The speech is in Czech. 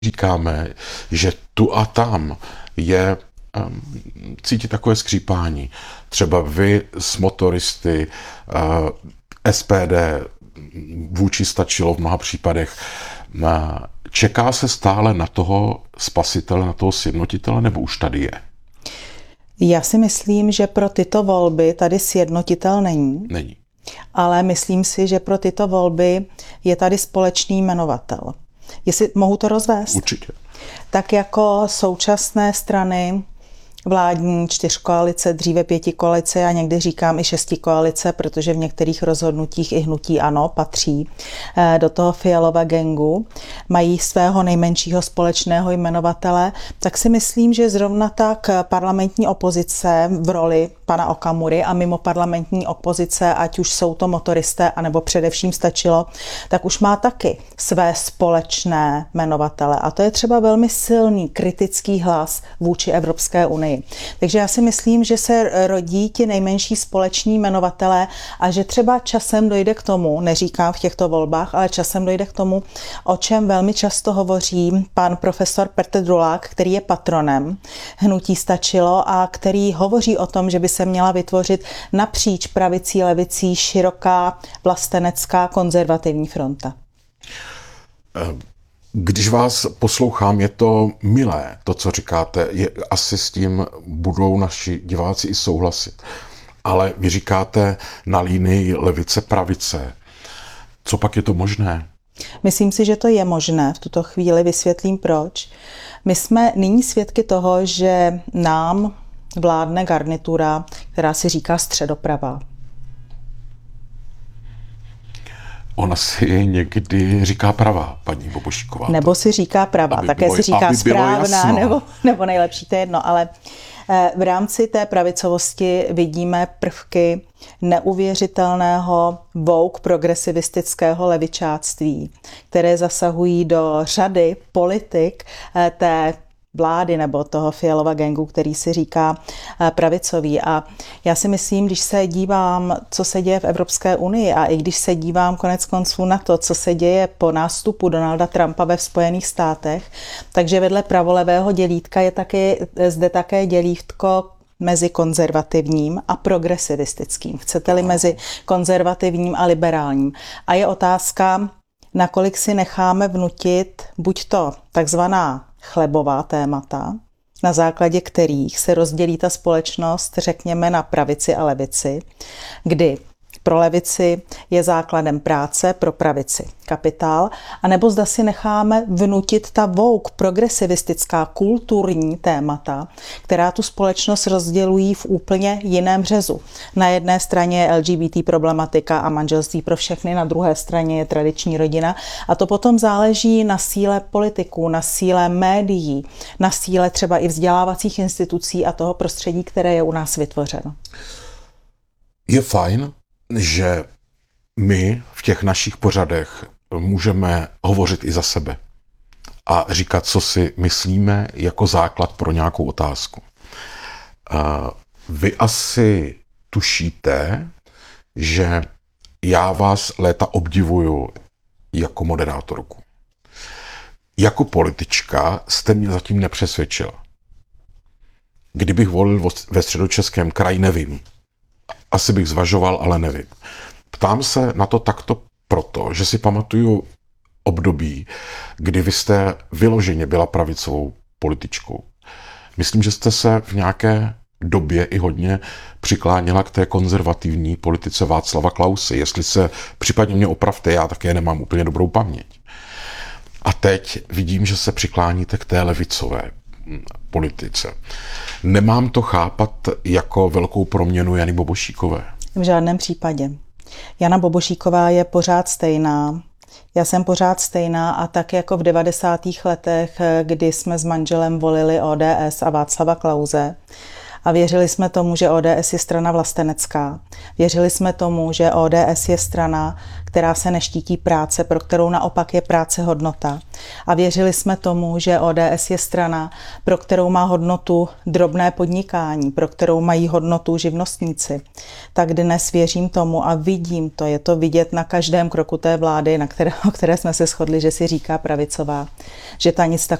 říkáme, že tu a tam je cítit takové skřípání. Třeba vy s motoristy, SPD vůči stačilo v mnoha případech. Čeká se stále na toho spasitele, na toho sjednotitele, nebo už tady je? Já si myslím, že pro tyto volby tady sjednotitel není. Není. Ale myslím si, že pro tyto volby je tady společný jmenovatel. Jestli mohu to rozvést? Určitě. Tak jako současné strany, vládní 4koalice, dříve 5koalice, a někdy říkám i 6koalice, protože v některých rozhodnutích i hnutí ANO patří do toho Fialova gangu, mají svého nejmenšího společného jmenovatele, tak si myslím, že zrovna tak parlamentní opozice v roli pana Okamury a mimo parlamentní opozice, ať už jsou to motoristé, anebo především stačilo, tak už má taky své společné jmenovatele. A to je třeba velmi silný kritický hlas vůči Evropské unii. Takže já si myslím, že se rodí ti nejmenší společní jmenovatelé a že třeba časem dojde k tomu, neříkám v těchto volbách, ale časem dojde k tomu, o čem velmi často hovoří pan profesor Petr Drulák, který je patronem hnutí Stačilo a který hovoří o tom, že by se měla vytvořit napříč pravicí, levicí široká vlastenecká konzervativní fronta. Když vás poslouchám, je to milé, to, co říkáte, asi s tím budou naši diváci i souhlasit. Ale vy říkáte na línii levice-pravice. Co pak je to možné? Myslím si, že to je možné. V tuto chvíli vysvětlím proč. My jsme nyní svědky toho, že nám vládne garnitura, která si říká středoprava. Ona si někdy říká pravá, paní Bobošíková. Nebo si říká pravá, také si říká správná, nebo nejlepší, to je jedno. Ale v rámci té pravicovosti vidíme prvky neuvěřitelného woke progresivistického levičáctví, které zasahují do řady politik té vlády nebo toho Fialova gangu, který si říká pravicový. A já si myslím, když se dívám, co se děje v Evropské unii a i když se dívám konec konců na to, co se děje po nástupu Donalda Trumpa ve Spojených státech, takže vedle pravolevého dělítka je zde také dělítko mezi konzervativním a progresivistickým. Chcete-li mezi konzervativním a liberálním. A je otázka, nakolik si necháme vnutit buď to takzvaná chlebová témata, na základě kterých se rozdělí ta společnost, řekněme, na pravici a levici, kdy pro levici je základem práce, pro pravici kapitál, anebo zda si necháme vnutit ta woke, progresivistická, kulturní témata, která tu společnost rozdělují v úplně jiném řezu. Na jedné straně je LGBT problematika a manželství pro všechny, na druhé straně je tradiční rodina a to potom záleží na síle politiků, na síle médií, na síle třeba i vzdělávacích institucí a toho prostředí, které je u nás vytvořeno. Je fajn, že my v těch našich pořadech můžeme hovořit i za sebe a říkat, co si myslíme jako základ pro nějakou otázku. Vy asi tušíte, že já vás léta obdivuju jako moderátorku. Jako politička jste mě zatím nepřesvědčila. Kdybych volil ve Středočeském kraji, nevím. Asi bych zvažoval, ale nevím. Ptám se na to takto proto, že si pamatuju období, kdy vy jste vyloženě byla pravicovou političkou. Myslím, že jste se v nějaké době i hodně přikláněla k té konzervativní politice Václava Klause. Jestli se případně mě opravte, já také nemám úplně dobrou paměť. A teď vidím, že se přikláníte k té levicové politice. Nemám to chápat jako velkou proměnu Jany Bobošíkové? V žádném případě. Jana Bobošíková je pořád stejná. Já jsem pořád stejná a tak jako v 90. letech, kdy jsme s manželem volili ODS a Václava Klause A věřili jsme tomu, že ODS je strana vlastenecká. Věřili jsme tomu, že ODS je strana, která se neštítí práce, pro kterou naopak je práce hodnota. A věřili jsme tomu, že ODS je strana, pro kterou má hodnotu drobné podnikání, pro kterou mají hodnotu živnostníci. Tak dnes věřím tomu a vidím to, je to vidět na každém kroku té vlády, o které jsme se shodli, že si říká pravicová, že ta nic